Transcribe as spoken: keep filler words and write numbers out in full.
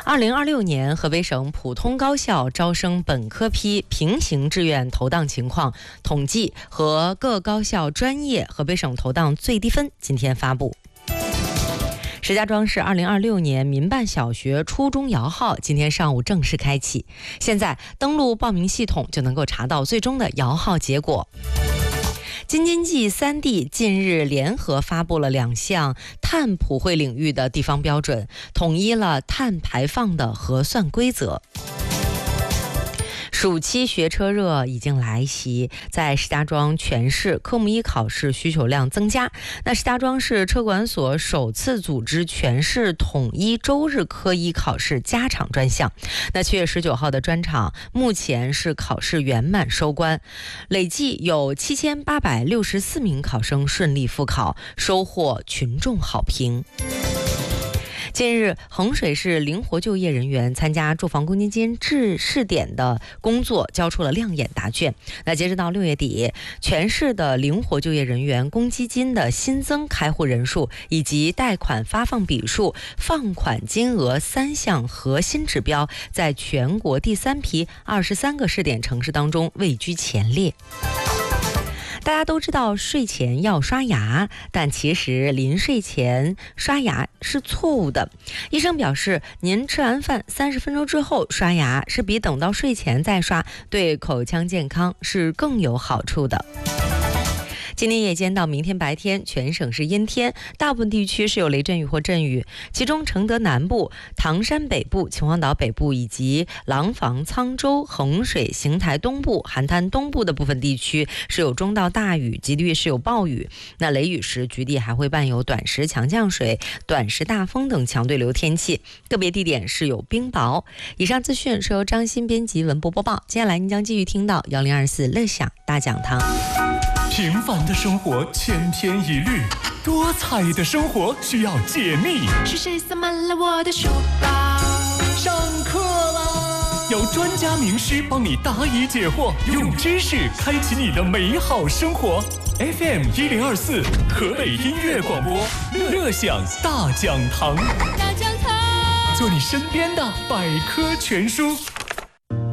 二零二六年河北省普通高校招生本科批平行志愿投档情况统计和各高校专业河北省投档最低分今天发布。石家庄市二零二六年民办小学初中摇号今天上午正式开启，现在登录报名系统就能够查到最终的摇号结果。京津冀三地近日联合发布了两项碳普惠领域的地方标准，统一了碳排放的核算规则。暑期学车热已经来袭，在石家庄全市科目一考试需求量增加。那石家庄市车管所首次组织全市统一周日科一考试加场专项。那七月十九号的专场目前是考试圆满收官，累计有七千八百六十四名考生顺利复考，收获群众好评。近日，衡水市灵活就业人员参加住房公积金制试点的工作交出了亮眼答卷。那截止到六月底，全市的灵活就业人员公积金的新增开户人数以及贷款发放笔数、放款金额三项核心指标，在全国第三批二十三个试点城市当中位居前列。大家都知道睡前要刷牙，但其实临睡前刷牙是错误的。医生表示，您吃完饭三十分钟之后刷牙是比等到睡前再刷对口腔健康是更有好处的。今天夜间到明天白天，全省是阴天，大部分地区是有雷阵雨或阵雨，其中承德南部、唐山北部、秦皇岛北部以及廊坊、沧州、衡水、邢台东部、邯郸东部的部分地区是有中到大雨，局地是有暴雨。那雷雨时，局地还会伴有短时强降水、短时大风等强对流天气，个别地点是有冰雹。以上资讯是由张欣编辑文播播报。接下来您将继续听到幺零二四乐享大讲堂。 平凡的生活千篇一律，多彩的生活需要解密。 是谁塞满了我的书包？ 上课啦！有专家名师帮你答疑解惑，用知识开启你的美好生活。F M 一零二四，河北音乐广播，乐享大讲堂。 大讲堂， 做你身边的百科全书。